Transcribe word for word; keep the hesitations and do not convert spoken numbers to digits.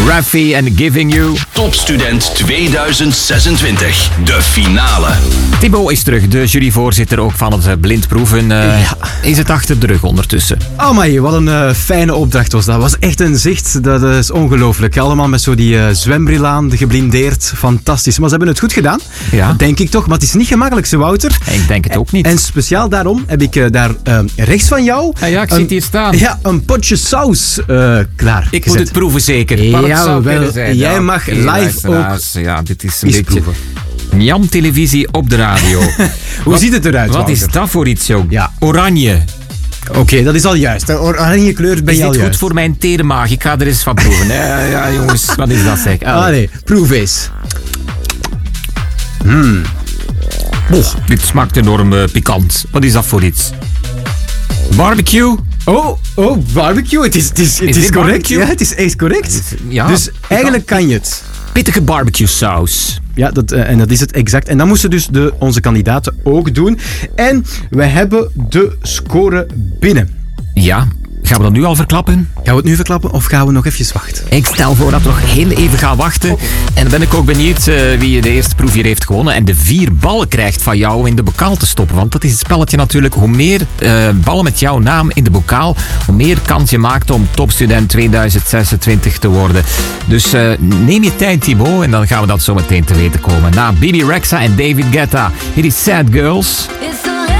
Raffi en Giving You. Topstudent tweeduizend zesentwintig. De finale. Thibaut is terug, de juryvoorzitter ook van het blindproeven. Uh, ja. Is het achter de rug ondertussen? Amai, wat een uh, fijne opdracht was dat. Dat was echt een zicht, dat is ongelooflijk. Allemaal met zo die uh, zwembril aan, geblindeerd. Fantastisch. Maar ze hebben het goed gedaan, ja. denk ik toch. Maar het is niet gemakkelijk, zo Wouter. Ik denk het ook niet. En speciaal daarom heb ik uh, daar uh, rechts van jou... Ja, ja ik zie het hier staan. Ja, een potje saus uh, klaar. Ik gezet. moet het proeven zeker. Ja, wel. Zijn, jij ja. mag okay, live ook... Ja, dit is een beetje... Njam televisie op de radio. Hoe wat, ziet het eruit, Wat Wouter? is dat voor iets, joh? Ja. Oranje. Oké, okay, dat is al juist. Oranje kleur ben is je al dit juist. goed voor mijn tere maag? Ik ga er eens van proeven. Ja, ja, jongens, wat is dat zeg? Ah nee, proef eens. Hmm. Oh, dit smaakt enorm uh, pikant. Wat is dat voor iets? Barbecue? Oh, oh, barbecue. Het is, het is, het is, is correct. Barbecue? Ja, het is echt correct. Is, ja, dus eigenlijk kan je het. Pittige barbecue saus. Ja, dat, uh, en dat is het exact. En dat moesten dus de, onze kandidaten ook doen. En wij hebben de score binnen. Ja. Gaan we dat nu al verklappen? Gaan we het nu verklappen of gaan we nog even wachten? Ik stel voor dat we nog heel even gaan wachten. Oh. En dan ben ik ook benieuwd uh, wie de eerste proef hier heeft gewonnen. En de vier ballen krijgt van jou in de bokaal te stoppen. Want dat is het spelletje natuurlijk. Hoe meer uh, ballen met jouw naam in de bokaal, hoe meer kans je maakt om topstudent tweeduizend zesentwintig te worden. Dus uh, neem je tijd, Thibaut. En dan gaan we dat zo meteen te weten komen. Na Bibi Rexha en David Guetta. Hier is Sad Girls.